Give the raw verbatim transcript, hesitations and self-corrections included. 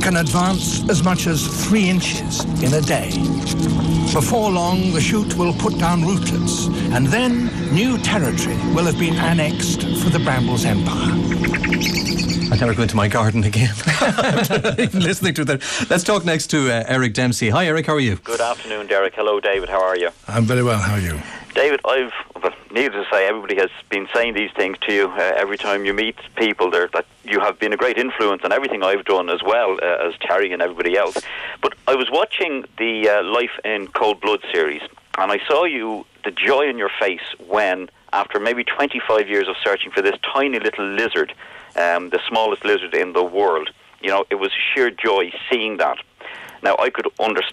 can advance as much as three inches in a day. Before long, the shoot will put down rootlets, and then new territory will have been annexed for the Brambles Empire. I'd never go into my garden again. Even listening to that. Let's talk next to uh, Eric Dempsey. Hi, Eric, how are you? Good afternoon, Derek. Hello, David. How are you? I'm very well. How are you? David, I've, well, needless to say, everybody has been saying these things to you uh, every time you meet people there, that you have been a great influence on everything I've done as well uh, as Terry and everybody else. But I was watching the uh, Life in Cold Blood series, and I saw you, the joy in your face when, after maybe twenty-five years of searching for this tiny little lizard, um, the smallest lizard in the world, you know, it was sheer joy seeing that. Now, I could understand